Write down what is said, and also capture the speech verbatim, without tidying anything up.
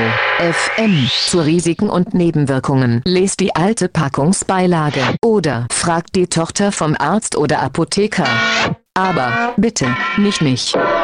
F M. Zu Risiken und Nebenwirkungen. Lest die alte Packungsbeilage. Oder fragt die Tochter vom Arzt oder Apotheker. Aber bitte, nicht mich.